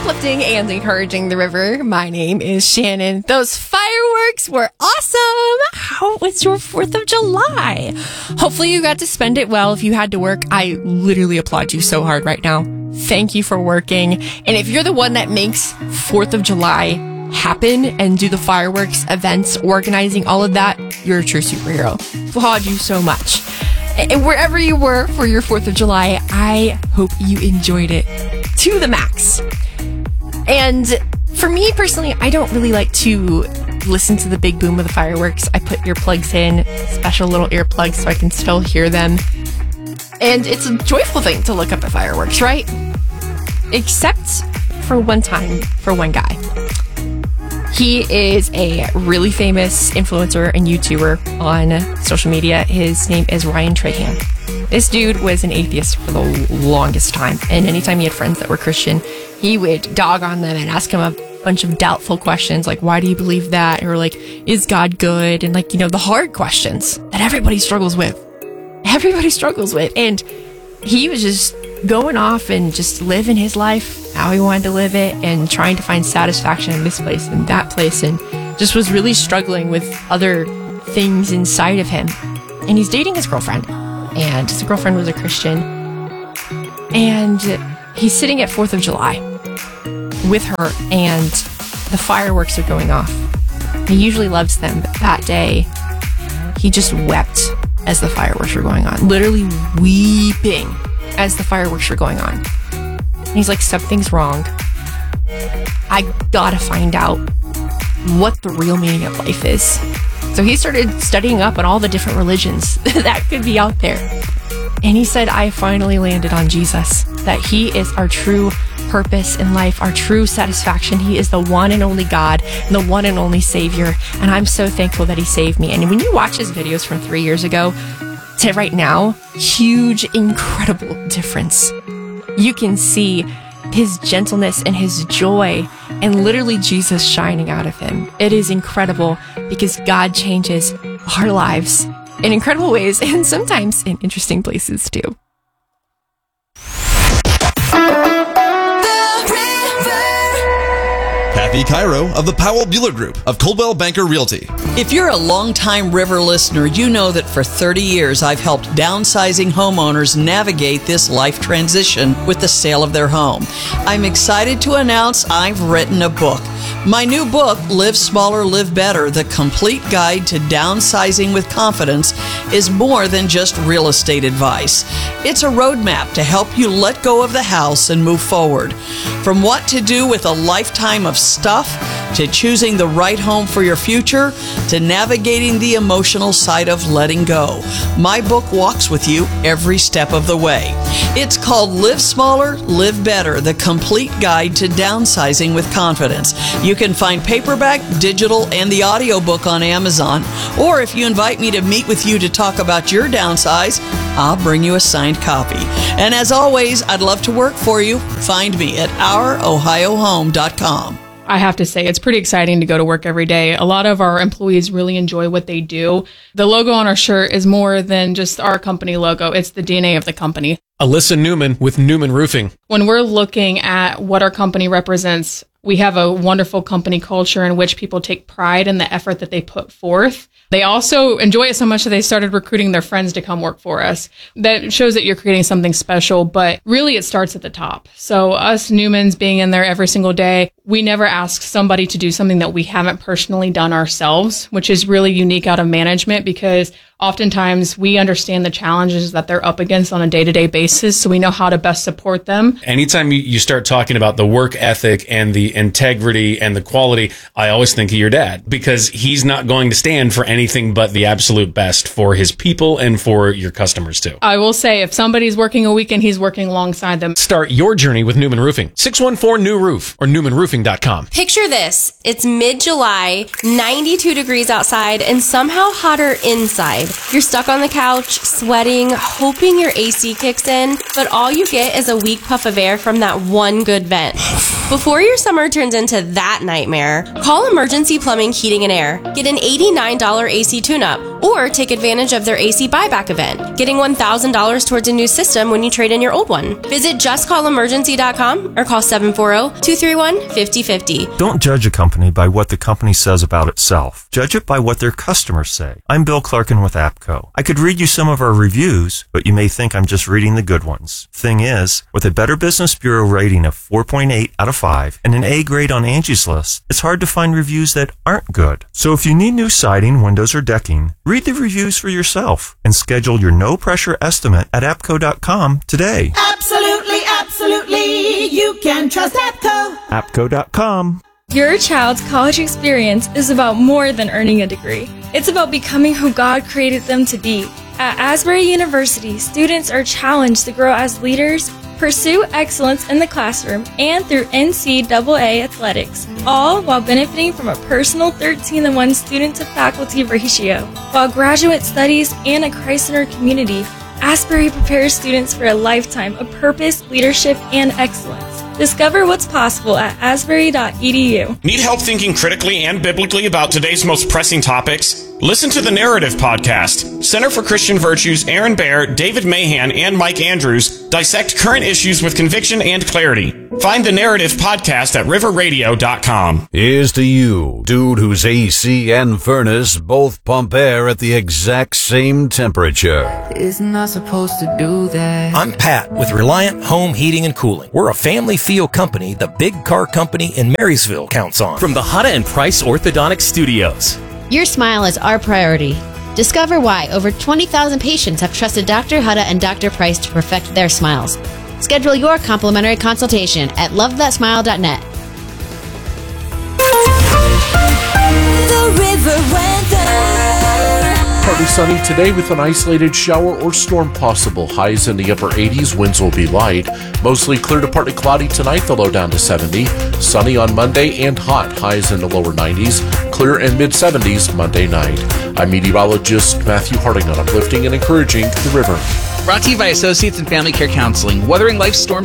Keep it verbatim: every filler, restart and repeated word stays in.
uplifting and encouraging the river. My name is Shannon. Those fireworks were awesome. How was your fourth of July? Hopefully you got to spend it well. If you had to work, I literally applaud you so hard right now. Thank you for working. And if you're the one that makes fourth of July happen and do the fireworks, events, organizing, all of that, you're a true superhero. Applaud you so much. And wherever you were for your fourth of July, I hope you enjoyed it to the max. And for me personally, I don't really like to listen to the big boom of the fireworks. I put earplugs in, special little earplugs so I can still hear them. And it's a joyful thing to look up at fireworks, right? Except for one time, for one guy. He is a really famous influencer and YouTuber on social media. His name is Ryan Trahan. This dude was an atheist for the longest time. And anytime he had friends that were Christian, he would dog on them and ask them a bunch of doubtful questions like, why do you believe that? Or like, is God good? And like, you know, the hard questions that everybody struggles with. Everybody struggles with. And he was just going off and just living his life how he wanted to live it and trying to find satisfaction in this place and that place, and just was really struggling with other things inside of him. And he's dating his girlfriend, and his girlfriend was a Christian, and he's sitting at fourth of July with her, and the fireworks are going off. He usually loves them, but that day he just wept as the fireworks were going on, literally weeping as the fireworks were going on. And he's like, something's wrong. I gotta find out what the real meaning of life is. So he started studying up on all the different religions that could be out there. And he said, I finally landed on Jesus, that he is our true purpose in life, our true satisfaction. He is the one and only God and the one and only Savior. And I'm so thankful that he saved me. And when you watch his videos from three years ago to right now, huge, incredible difference. You can see his gentleness and his joy and literally Jesus shining out of him. It is incredible because God changes our lives in incredible ways and sometimes in interesting places too. Kathy Cairo of the Powell Bueller Group of Coldwell Banker Realty. If you're a longtime River listener, you know that for thirty years I've helped downsizing homeowners navigate this life transition with the sale of their home. I'm excited to announce I've written a book. My new book, Live Smaller, Live Better, The Complete Guide to Downsizing with Confidence, is more than just real estate advice. It's a roadmap to help you let go of the house and move forward. From what to do with a lifetime of stuff, to choosing the right home for your future, to navigating the emotional side of letting go. My book walks with you every step of the way. It's called Live Smaller, Live Better, The Complete Guide to Downsizing with Confidence. You can find paperback, digital, and the audiobook on Amazon. Or if you invite me to meet with you to talk about your downsize, I'll bring you a signed copy. And as always, I'd love to work for you. Find me at our ohio home dot com. I have to say, it's pretty exciting to go to work every day. A lot of our employees really enjoy what they do. The logo on our shirt is more than just our company logo. It's the D N A of the company. Alyssa Newman with Newman Roofing. When we're looking at what our company represents, we have a wonderful company culture in which people take pride in the effort that they put forth. They also enjoy it so much that they started recruiting their friends to come work for us. That shows that you're creating something special, but really it starts at the top. So us Newmans being in there every single day, we never ask somebody to do something that we haven't personally done ourselves, which is really unique out of management because oftentimes we understand the challenges that they're up against on a day-to-day basis, so we know how to best support them. Anytime you start talking about the work ethic and the integrity and the quality, I always think of your dad because he's not going to stand for anything but the absolute best for his people and for your customers too. I will say if somebody's working a weekend, he's working alongside them. Start your journey with Newman Roofing. six one four new roof or newman roofing dot com. Picture this. It's mid-July, ninety-two degrees outside, and somehow hotter inside. You're stuck on the couch, sweating, hoping your A C kicks in, but all you get is a weak puff of air from that one good vent. Before your summer turns into that nightmare, call Emergency Plumbing, Heating, and Air. Get an eighty-nine dollars A C tune-up. Or take advantage of their A C buyback event, getting one thousand dollars towards a new system when you trade in your old one. Visit just call emergency dot com or call seven four zero, two three one, five zero five zero. Don't judge a company by what the company says about itself. Judge it by what their customers say. I'm Bill Clarkin with APCO. I could read you some of our reviews, but you may think I'm just reading the good ones. Thing is, with a Better Business Bureau rating of four point eight out of five and an A grade on Angie's List, it's hard to find reviews that aren't good. So if you need new siding, windows, or decking, read the reviews for yourself and schedule your no-pressure estimate at apco dot com today. Absolutely, absolutely, you can trust APCO. apco dot com. Your child's college experience is about more than earning a degree. It's about becoming who God created them to be. At Asbury University, students are challenged to grow as leaders, pursue excellence in the classroom, and through N C double A athletics, all while benefiting from a personal thirteen to one student-to-faculty ratio. While graduate studies and a Christ-centered community, Asbury prepares students for a lifetime of purpose, leadership, and excellence. Discover what's possible at asbury dot e d u. Need help thinking critically and biblically about today's most pressing topics? Listen to the Narrative Podcast. Center for Christian Virtues, Aaron Baer, David Mahan, and Mike Andrews dissect current issues with conviction and clarity. Find the Narrative Podcast at river radio dot com. Here's to you, dude whose A C and furnace both pump air at the exact same temperature. Isn't not supposed to do that. I'm Pat with Reliant Home Heating and Cooling. We're a family feel company the big car company in Marysville counts on. From the Hutta and Price Orthodontic Studios. Your smile is our priority. Discover why over twenty thousand patients have trusted Doctor Hutta and Doctor Price to perfect their smiles. Schedule your complimentary consultation at love that smile dot net. The River Weather. Partly sunny today with an isolated shower or storm possible. Highs in the upper eighties, winds will be light. Mostly clear to partly cloudy tonight, the low down to seventy. Sunny on Monday and hot, highs in the lower nineties. Clear and mid seventies Monday night. I'm meteorologist Matthew Harding on Uplifting and Encouraging the River. Brought to you by Associates in Family Care Counseling. Weathering life's storms